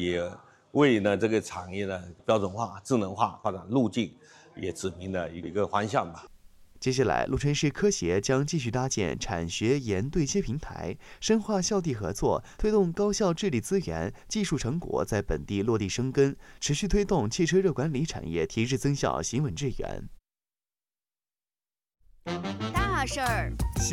也为呢这个产业的标准化、智能化发展路径也指明了一个方向吧。 接下来，陆川市科协将继续搭建产学研对接平台，深化校地合作，推动高校治理资源、技术成果在本地落地生根，持续推动汽车热管理产业提质增效、行稳致远。 大事儿。